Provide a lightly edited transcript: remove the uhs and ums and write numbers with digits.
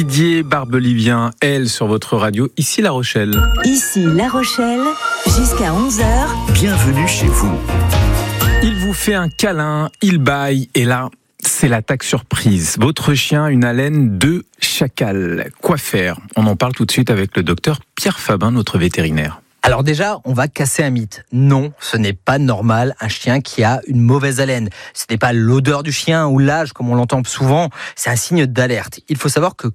Didier Barbelivien, elle, sur votre radio, ici La Rochelle. Ici La Rochelle, jusqu'à 11h. Bienvenue chez vous. Il vous fait un câlin, il bâille, et là, c'est l'attaque surprise. Votre chien a une haleine de chacal. Quoi faire ? On en parle tout de suite avec le docteur Pierre Fabin, notre vétérinaire. Alors déjà, on va casser un mythe. Non, ce n'est pas normal un chien qui a une mauvaise haleine. Ce n'est pas l'odeur du chien ou l'âge comme on l'entend souvent, c'est un signe d'alerte. Il faut savoir que